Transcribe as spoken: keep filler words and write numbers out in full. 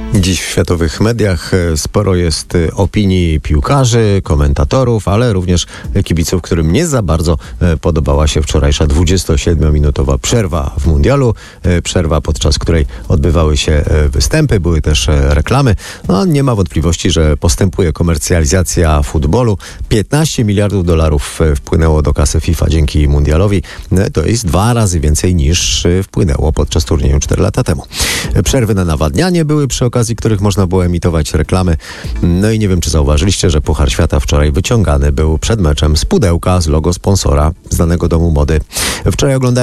Dziś w światowych mediach sporo jest opinii piłkarzy, komentatorów, ale również kibiców, którym nie za bardzo podobała się wczorajsza dwudziestosiedmiominutowa przerwa w mundialu. Przerwa, podczas której odbywały się występy, były też reklamy. No, nie ma wątpliwości, że postępuje komercjalizacja futbolu. piętnaście miliardów dolarów wpłynęło do kasy FIFA dzięki mundialowi. To jest dwa razy więcej niż wpłynęło podczas turnieju cztery lata temu. Przerwy na nawadnianie były przy okazji, których można było emitować reklamy. No i nie wiem, czy zauważyliście, że Puchar Świata wczoraj wyciągany był przed meczem z pudełka z logo sponsora znanego domu mody. Wczoraj oglądałem